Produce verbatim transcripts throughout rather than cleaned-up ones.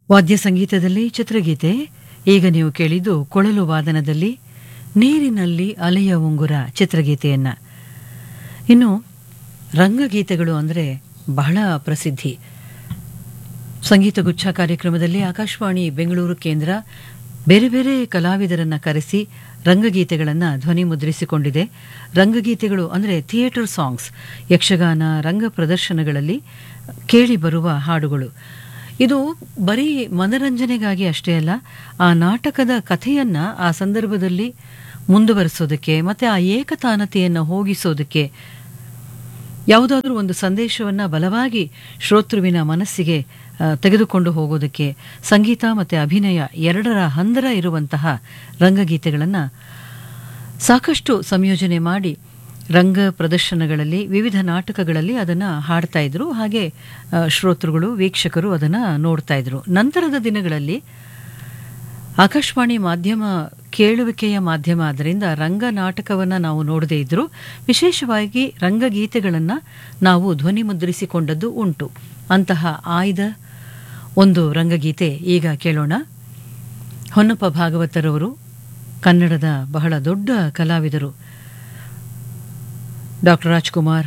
ವಾದ್ಯ ಸಂಗೀತದಲ್ಲಿ ಚಿತ್ರಗೀತೆ. ಈಗ ನೀವು ಕೇಳಿದ್ದು ಕೊಳಲು ವಾದನದಲ್ಲಿ ನೀರಿನಲ್ಲಿ ಅಲೆಯ ಉಂಗುರ ಚಿತ್ರಗೀತೆಯನ್ನ. ಇನ್ನು ರಂಗಗೀತೆಗಳು ಅಂದರೆ ಬಹಳ ಪ್ರಸಿದ್ಧಿ. ಸಂಗೀತ ಗುಚ್ಛ ಕಾರ್ಯಕ್ರಮದಲ್ಲಿ ಆಕಾಶವಾಣಿ ಬೆಂಗಳೂರು ಕೇಂದ್ರ ಬೇರೆ ಬೇರೆ ಕಲಾವಿದರನ್ನು ಕರೆಸಿ ರಂಗಗೀತೆಗಳನ್ನು ಧ್ವನಿ ಮುದ್ರಿಸಿಕೊಂಡಿದೆ. ರಂಗಗೀತೆಗಳು ಅಂದರೆ ಥಿಯೇಟರ್ ಸಾಂಗ್ಸ್, ಯಕ್ಷಗಾನ ರಂಗ ಪ್ರದರ್ಶನಗಳಲ್ಲಿ ಕೇಳಿ ಬರುವ ಹಾಡುಗಳು. ಇದು ಬರೀ ಮನರಂಜನೆಗಾಗಿ ಅಷ್ಟೇ ಅಲ್ಲ, ಆ ನಾಟಕದ ಕಥೆಯನ್ನು ಆ ಸಂದರ್ಭದಲ್ಲಿ ಮುಂದುವರಿಸೋದಕ್ಕೆ ಮತ್ತು ಆ ಏಕತಾನತೆಯನ್ನು ಹೋಗಿಸೋದಕ್ಕೆ, ಯಾವುದಾದ್ರೂ ಒಂದು ಸಂದೇಶವನ್ನು ಬಲವಾಗಿ ಶ್ರೋತೃವಿನ ಮನಸ್ಸಿಗೆ ತೆಗೆದುಕೊಂಡು ಹೋಗೋದಕ್ಕೆ ಸಂಗೀತ ಮತ್ತು ಅಭಿನಯ ಎರಡರ ಹಂದರ ಇರುವಂತಹ ರಂಗಗೀತೆಗಳನ್ನು ಸಾಕಷ್ಟು ಸಂಯೋಜನೆ ಮಾಡಿ ರಂಗ ಪ್ರದರ್ಶನಗಳಲ್ಲಿ ವಿವಿಧ ನಾಟಕಗಳಲ್ಲಿ ಅದನ್ನು ಹಾಡ್ತಾ ಇದ್ರು. ಹಾಗೆ ಶ್ರೋತೃಗಳು ವೀಕ್ಷಕರು ಅದನ್ನು ನೋಡ್ತಾ ಇದ್ರು. ನಂತರದ ದಿನಗಳಲ್ಲಿ ಆಕಾಶವಾಣಿ ಮಾಧ್ಯಮ ಕೇಳುವಿಕೆಯ ಮಾಧ್ಯಮ ಆದ್ದರಿಂದ ರಂಗ ನಾಟಕವನ್ನು ನಾವು ನೋಡದೇ ಇದ್ದರೂ ವಿಶೇಷವಾಗಿ ರಂಗಗೀತೆಗಳನ್ನು ನಾವು ಧ್ವನಿ ಮುದ್ರಿಸಿಕೊಂಡದ್ದು ಉಂಟು. ಅಂತಹ ಆಯ್ದ ಒಂದು ರಂಗಗೀತೆ ಈಗ ಕೇಳೋಣ. ಹೊನ್ನಪ್ಪ ಭಾಗವತರವರು ಕನ್ನಡದ ಬಹಳ ದೊಡ್ಡ ಕಲಾವಿದರು. ಡಾಕ್ಟರ್ ರಾಜ್ಕುಮಾರ್,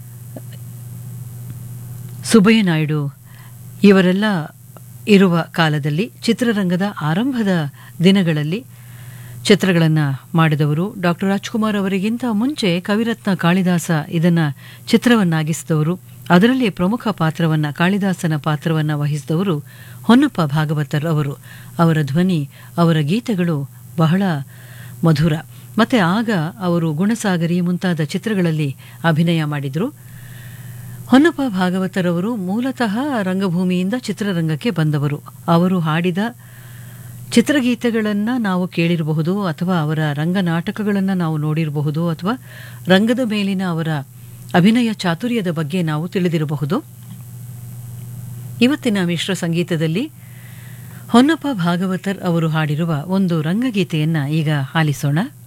ಸುಬ್ಬಯ್ಯ ನಾಯ್ಡು ಇವರೆಲ್ಲ ಇರುವ ಕಾಲದಲ್ಲಿ ಚಿತ್ರರಂಗದ ಆರಂಭದ ದಿನಗಳಲ್ಲಿ ಚಿತ್ರಗಳನ್ನು ಮಾಡಿದವರು. ಡಾಕ್ಟರ್ ರಾಜ್ಕುಮಾರ್ ಅವರಿಗಿಂತ ಮುಂಚೆ ಕವಿರತ್ನ ಕಾಳಿದಾಸ ಇದನ್ನು ಚಿತ್ರವನ್ನಾಗಿಸಿದವರು. ಅದರಲ್ಲಿ ಪ್ರಮುಖ ಪಾತ್ರವನ್ನು, ಕಾಳಿದಾಸನ ಪಾತ್ರವನ್ನು ವಹಿಸಿದವರು ಹೊನ್ನಪ್ಪ ಭಾಗವತರ್ ಅವರು. ಅವರ ಧ್ವನಿ, ಅವರ ಗೀತೆಗಳು ಬಹಳ ಮಧುರ. ಮತ್ತು ಆಗ ಅವರು ಗುಣಸಾಗರಿ ಮುಂತಾದ ಚಿತ್ರಗಳಲ್ಲಿ ಅಭಿನಯ ಮಾಡಿದರು. ಹೊನ್ನಪ್ಪ ಭಾಗವತರವರು ಮೂಲತಃ ರಂಗಭೂಮಿಯಿಂದ ಚಿತ್ರರಂಗಕ್ಕೆ ಬಂದವರು. ಅವರು ಹಾಡಿದ ಚಿತ್ರಗೀತೆಗಳನ್ನು ನಾವು ಕೇಳಿರಬಹುದು, ಅಥವಾ ಅವರ ರಂಗನಾಟಕಗಳನ್ನು ನಾವು ನೋಡಿರಬಹುದು, ಅಥವಾ ರಂಗದ ಮೇಲಿನ ಅವರ ಅಭಿನಯ ಚಾತುರ್ಯದ ಬಗ್ಗೆ ನಾವು ತಿಳಿದಿರಬಹುದು. ಇವತ್ತಿನ ಮಿಶ್ರ ಸಂಗೀತದಲ್ಲಿ ಹೊನ್ನಪ್ಪ ಭಾಗವತರ್ ಅವರು ಹಾಡಿರುವ ಒಂದು ರಂಗಗೀತೆಯನ್ನು ಈಗ ಆಲಿಸೋಣ.